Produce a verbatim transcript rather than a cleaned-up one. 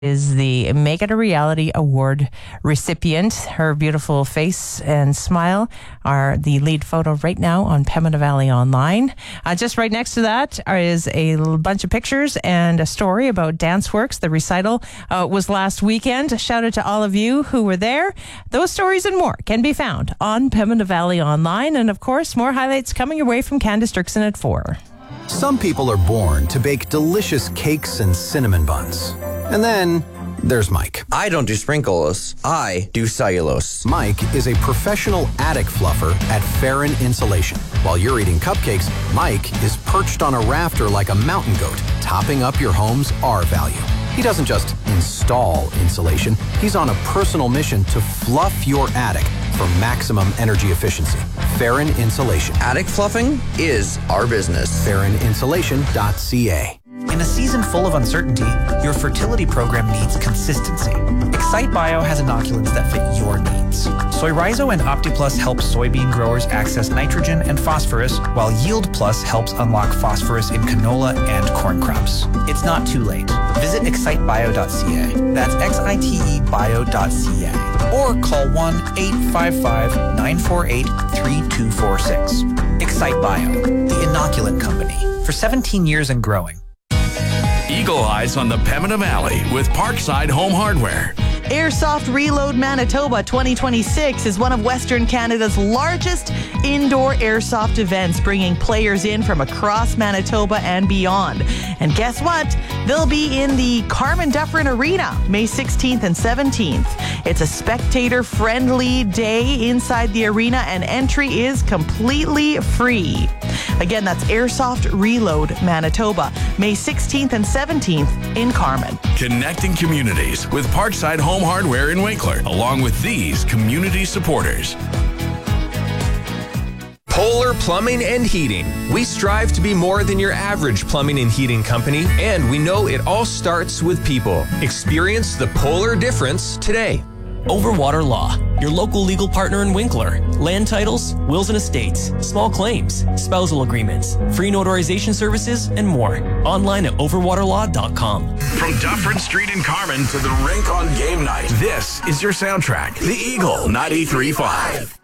is the Make It a Reality Award recipient. Her beautiful face and smile are the lead photo right now on Pembina Valley Online. Uh, just right next to that is a l- bunch of pictures and a story about DanceWorks. The recital uh, was last weekend. A shout out to all of you who were there. Those stories and more can be found on Pembina Valley Online. And of course, more highlights coming your way from Candace Dirksen at four. Some people are born to bake delicious cakes and cinnamon buns. And then there's Mike. I don't do sprinkles. I do cellulose. Mike is a professional attic fluffer at Farron Insulation. While you're eating cupcakes, Mike is perched on a rafter like a mountain goat, topping up your home's R value. He doesn't just install insulation. He's on a personal mission to fluff your attic for maximum energy efficiency. Farron Insulation. Attic fluffing is our business. Farron Insulation dot C A. In a season full of uncertainty, your fertility program needs consistency. Excite Bio has inoculants that fit your needs. Soyrizo and OptiPlus help soybean growers access nitrogen and phosphorus, while Yield Plus helps unlock phosphorus in canola and corn crops. It's not too late. Visit excite bio dot C A. That's X I T E bio dot C A. Or call one eight five five, nine four eight, three two four six. Excite Bio, the inoculant company, for seventeen years and growing. Eagle Eyes on the Pembina Valley with Parkside Home Hardware. Airsoft Reload Manitoba twenty twenty-six is one of Western Canada's largest indoor airsoft events, bringing players in from across Manitoba and beyond. And guess what? They'll be in the Carmen Dufferin Arena May sixteenth and seventeenth. It's a spectator-friendly day inside the arena, and entry is completely free. Again, that's Airsoft Reload Manitoba, May sixteenth and seventeenth in Carmen. Connecting communities with Parkside Home Hardware in Winkler, along with these community supporters. Polar Plumbing and Heating. We strive to be more than your average plumbing and heating company, and we know it all starts with people. Experience the polar difference today. Overwater Law, your local legal partner in Winkler. Land titles, wills and estates, small claims, spousal agreements, free notarization services, and more. Online at overwater law dot com. From Dufferin Street in Carmen to the rink on game night, this is your soundtrack, The Eagle ninety-three point five.